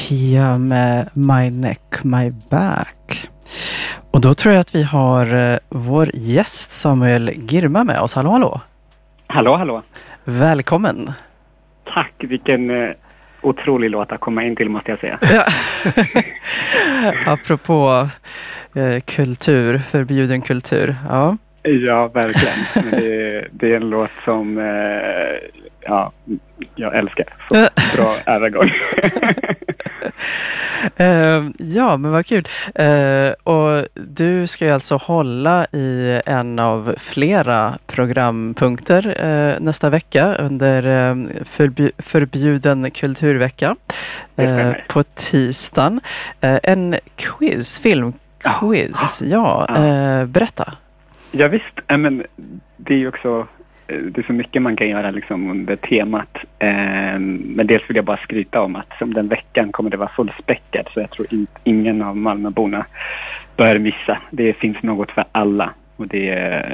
Kia med My Neck, My Back. Och då tror jag att vi har vår gäst Samuel Girma med oss. Hallå, hallå. Hallå, hallå. Välkommen. Tack, vilken otrolig låt att komma in till, måste jag säga. Ja. Apropå kultur, förbjuden kultur. Ja, ja verkligen. Men det är en låt som jag älskar. Så bra övergång. Ja, men vad kul. Och du ska ju alltså hålla i en av flera programpunkter nästa vecka under förbjuden kulturvecka på tisdagen. En filmquiz. Berätta. Ja visst, men det är ju också det är så mycket man kan göra liksom under temat. Men dels vill jag bara skryta om att som den veckan kommer det vara fullspäckad, så jag tror ingen av Malmöborna bör missa. Det finns något för alla och det